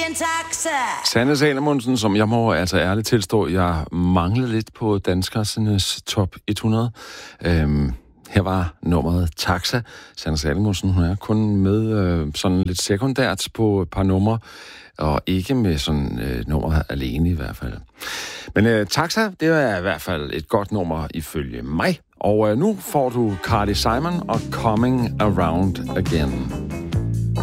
en taxa. Sanne Salomonsen, som jeg må altså ærligt tilstå, jeg manglede lidt på danskernes top 100. Her var nummeret Taxa. Sanne Salomonsen, hun er kun med sådan lidt sekundært på et par numre, og ikke med sådan nummer alene i hvert fald. Men Taxa, det er i hvert fald et godt nummer ifølge mig. Og nu får du Carly Simon og Coming Around Again.